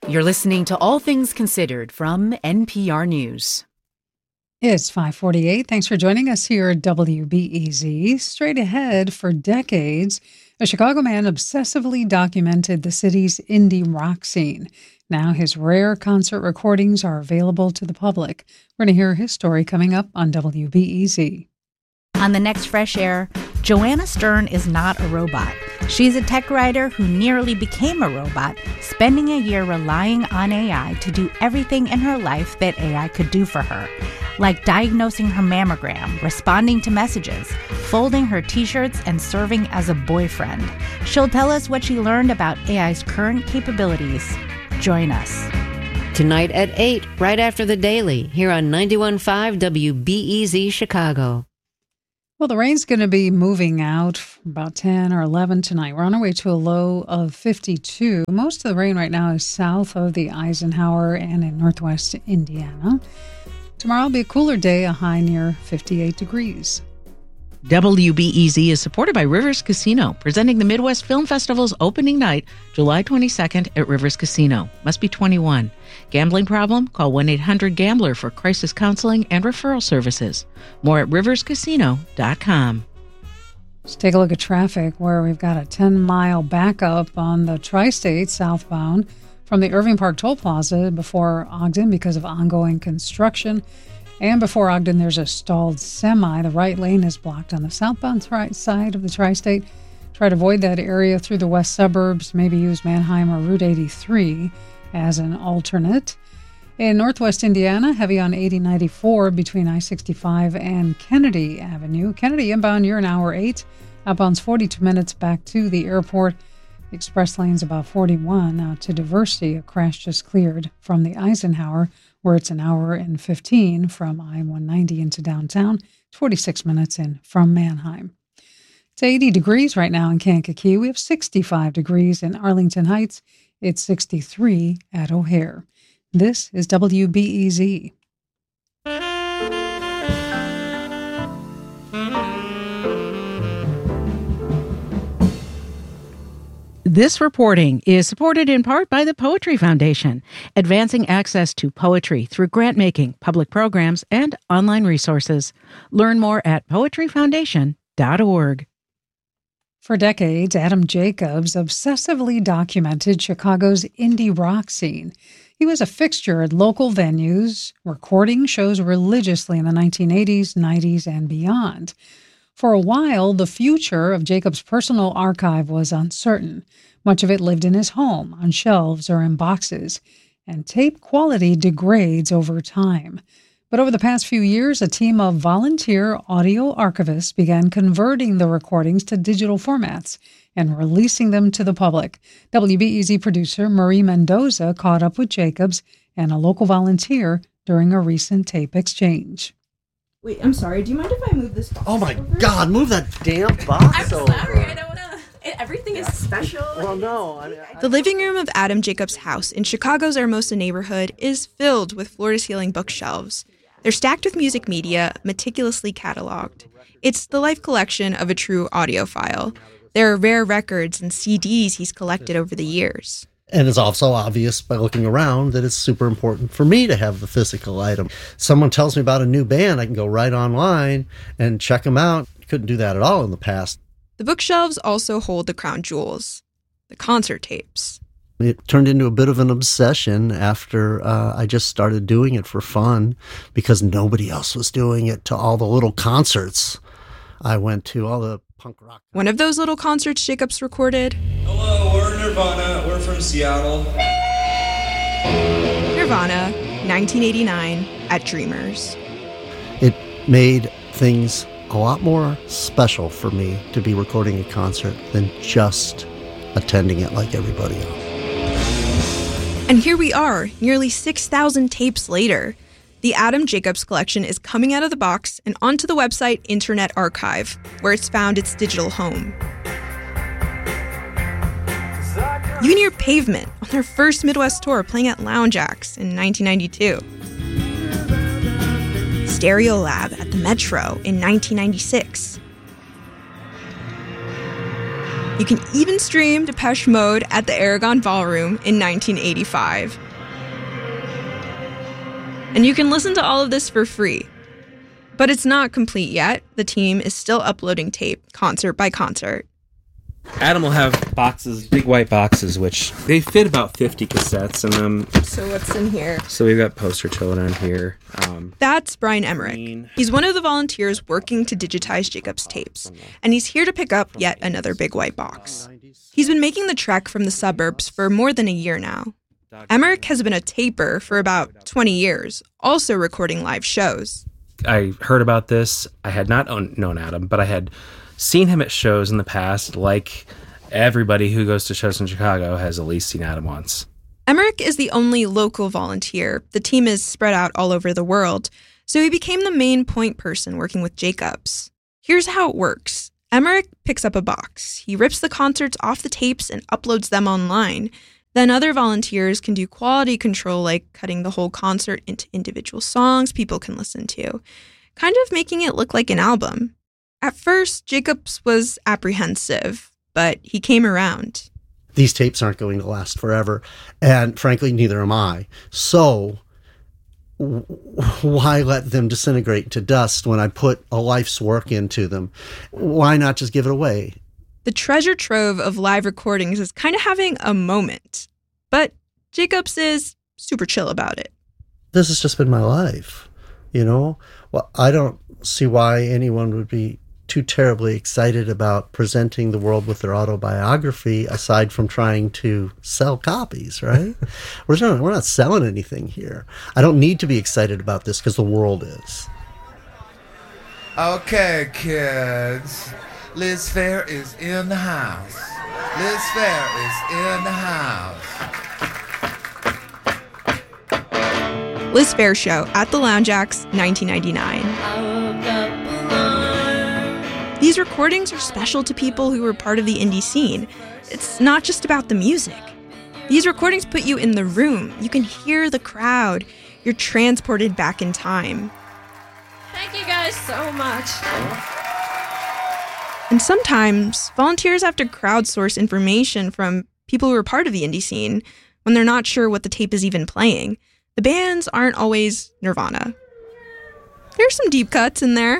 You're listening to All Things Considered from NPR News. It's 5:48. Thanks for joining us here at WBEZ. Straight ahead, for decades, a Chicago man obsessively documented the city's indie rock scene. Now his rare concert recordings are available to the public. We're going to hear his story coming up on WBEZ. On the next Fresh Air, Joanna Stern is not a robot. She's a tech writer who nearly became a robot, spending a year relying on AI to do everything in her life that AI could do for her, like diagnosing her mammogram, responding to messages, folding her t-shirts, and serving as a boyfriend. She'll tell us what she learned about AI's current capabilities. Join us. Tonight at 8, right after the Daily, here on 91.5 WBEZ Chicago. Well, the rain's going to be moving out about 10 or 11 tonight. We're on our way to a low of 52. Most of the rain right now is south of the Eisenhower and in northwest Indiana. Tomorrow will be a cooler day, a high near 58 degrees. WBEZ is supported by Rivers Casino, presenting the Midwest Film Festival's opening night, July 22nd at Rivers Casino. Must be 21. Gambling problem? Call 1-800-GAMBLER for crisis counseling and referral services. More at riverscasino.com. Let's take a look at traffic, where we've got a 10-mile backup on the Tri-State southbound from the Irving Park Toll Plaza before Ogden because of ongoing construction. And before Ogden, there's a stalled semi. The right lane is blocked on the southbound side of the Tri-State. Try to avoid that area through the west suburbs. Maybe use Manheim or Route 83 as an alternate. In northwest Indiana, heavy on 8094 between I-65 and Kennedy Avenue. Kennedy inbound, you're an hour 8. Outbound's 42 minutes back to the airport. Express lane's about 41. Now to Diversity, a crash just cleared from the Eisenhower, where it's an hour and 15 from I-190 into downtown. 46 minutes in from Manheim. It's 80 degrees right now in Kankakee. We have 65 degrees in Arlington Heights. It's 63 at O'Hare. This is WBEZ. This reporting is supported in part by the Poetry Foundation, advancing access to poetry through grant-making, public programs, and online resources. Learn more at poetryfoundation.org. For decades, Adam Jacobs obsessively documented Chicago's indie rock scene. He was a fixture at local venues, recording shows religiously in the 1980s, 90s, and beyond. For a while, the future of Jacobs' personal archive was uncertain. Much of it lived in his home, on shelves or in boxes, and tape quality degrades over time. But over the past few years, a team of volunteer audio archivists began converting the recordings to digital formats and releasing them to the public. WBEZ producer Marie Mendoza caught up with Jacobs and a local volunteer during a recent tape exchange. Wait, I'm sorry. Do you mind if I move this box? Oh my over? God, move that damn box over. I'm sorry, I don't know. Everything is special. Well, no. The living room of Adam Jacobs' house in Chicago's Hermosa neighborhood is filled with floor-to-ceiling bookshelves. They're stacked with music media, meticulously cataloged. It's the life collection of a true audiophile. There are rare records and CDs he's collected over the years. And it's also obvious by looking around that it's super important for me to have the physical item. Someone tells me about a new band, I can go right online and check them out. Couldn't do that at all in the past. The bookshelves also hold the crown jewels, the concert tapes. It turned into a bit of an obsession after I just started doing it for fun because nobody else was doing it, to all the little concerts I went to, all the punk rock. One of those little concerts Jacobs recorded. Hello, we're Nirvana. We're from Seattle. Nirvana, 1989, at Dreamers. It made things a lot more special for me to be recording a concert than just attending it like everybody else. And here we are, nearly 6,000 tapes later. The Adam Jacobs collection is coming out of the box and onto the website Internet Archive, where it's found its digital home. You can hear Pavement on their first Midwest tour playing at Lounge Acts in 1992. Stereolab at the Metro in 1996. You can even stream Depeche Mode at the Aragon Ballroom in 1985. And you can listen to all of this for free. But it's not complete yet. The team is still uploading tape, concert by concert. Adam will have boxes, big white boxes, which they fit about 50 cassettes in them. So what's in here? So we've got Poster Children here. That's Brian Emmerich. He's one of the volunteers working to digitize Jacob's tapes, and he's here to pick up yet another big white box. He's been making the trek from the suburbs for more than a year now. Emmerich has been a taper for about 20 years, also recording live shows. I heard about this. I had not known Adam, but I had seen him at shows in the past. Like everybody who goes to shows in Chicago has at least seen Adam once. Emmerich is the only local volunteer. The team is spread out all over the world, so he became the main point person working with Jacobs. Here's how it works. Emmerich picks up a box. He rips the concerts off the tapes and uploads them online. Then other volunteers can do quality control, like cutting the whole concert into individual songs people can listen to, kind of making it look like an album. At first, Jacobs was apprehensive, but he came around. These tapes aren't going to last forever, and frankly, neither am I. So why let them disintegrate to dust when I put a life's work into them? Why not just give it away? The treasure trove of live recordings is kind of having a moment, but Jacobs is super chill about it. This has just been my life, you know? Well, I don't see why anyone would be too terribly excited about presenting the world with their autobiography aside from trying to sell copies, right? We're not selling anything here. I don't need to be excited about this because the world is. Okay, kids. Liz Phair is in the house. Liz Phair is in the house. Liz Phair Show at the Lounge Acts, 1999. These recordings are special to people who were part of the indie scene. It's not just about the music. These recordings put you in the room. You can hear the crowd. You're transported back in time. Thank you guys so much. And sometimes, volunteers have to crowdsource information from people who are part of the indie scene when they're not sure what the tape is even playing. The bands aren't always Nirvana. There's some deep cuts in there.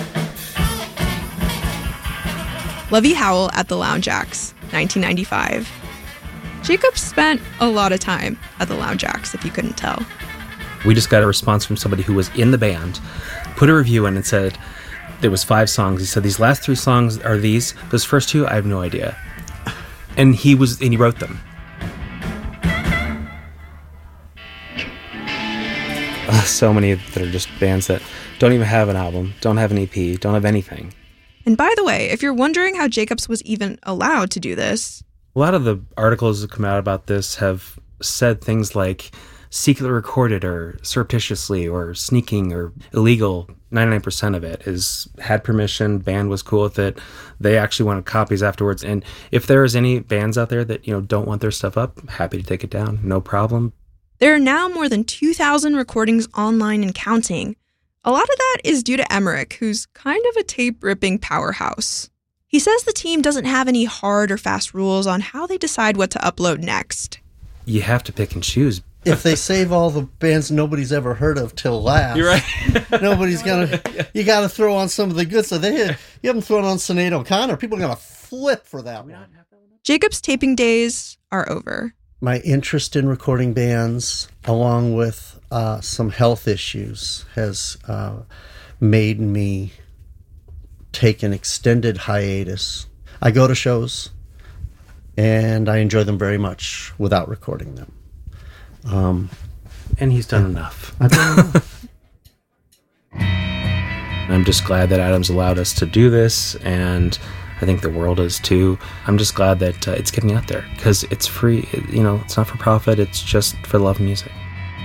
Lovey Howell at the Lounge Acts, 1995. Jacob spent a lot of time at the Lounge Acts, if you couldn't tell. We just got a response from somebody who was in the band, put a review in and said, there was 5 songs. He said, these last 3 songs are these. Those first 2, I have no idea. And he wrote them. So many that are just bands that don't even have an album, don't have an EP, don't have anything. And by the way, if you're wondering how Jacobs was even allowed to do this, a lot of the articles that come out about this have said things like secretly recorded or surreptitiously or sneaking or illegal. 99% of it is had permission, band was cool with it. They actually wanted copies afterwards. And if there is any bands out there that, don't want their stuff up, happy to take it down. No problem. There are now more than 2,000 recordings online and counting. A lot of that is due to Emmerich, who's kind of a tape-ripping powerhouse. He says the team doesn't have any hard or fast rules on how they decide what to upload next. You have to pick and choose. If they save all the bands nobody's ever heard of till last, you're right. Nobody's gonna. You got to throw on some of the good stuff. You haven't thrown on Sinead O'Connor. People are gonna flip for that one. Jacob's taping days are over. My interest in recording bands, along with some health issues, has made me take an extended hiatus. I go to shows, and I enjoy them very much without recording them. And he's done enough. I've done enough. I'm just glad that Adam's allowed us to do this, and I think the world is too. I'm just glad that it's getting out there because it's free. It's not for profit. It's just for the love of music.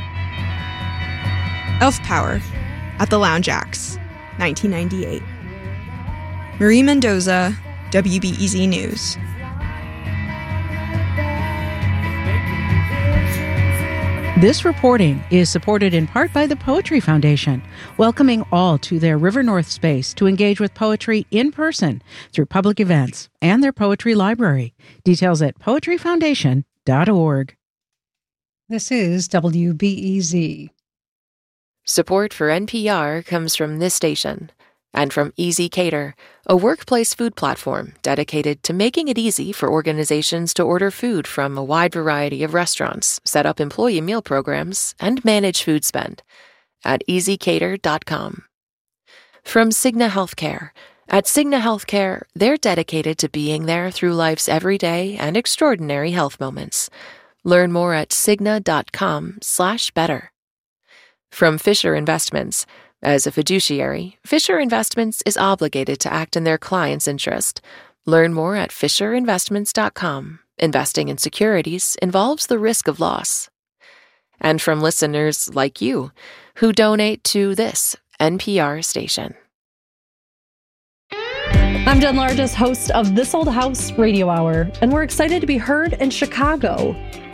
Elf Power at the Lounge Acts, 1998. Marie Mendoza, WBEZ News. This reporting is supported in part by the Poetry Foundation, welcoming all to their River North space to engage with poetry in person through public events and their poetry library. Details at poetryfoundation.org. This is WBEZ. Support for NPR comes from this station and from Easy Cater, a workplace food platform dedicated to making it easy for organizations to order food from a wide variety of restaurants, set up employee meal programs, and manage food spend at easycater.com. From Cigna Healthcare. At Cigna Healthcare, they're dedicated to being there through life's everyday and extraordinary health moments. Learn more at cigna.com/better. From Fisher Investments. As a fiduciary, Fisher Investments is obligated to act in their client's interest. Learn more at fisherinvestments.com. Investing in securities involves the risk of loss. And from listeners like you, who donate to this NPR station. I'm Jen Largess, host of This Old House Radio Hour, and we're excited to be heard in Chicago.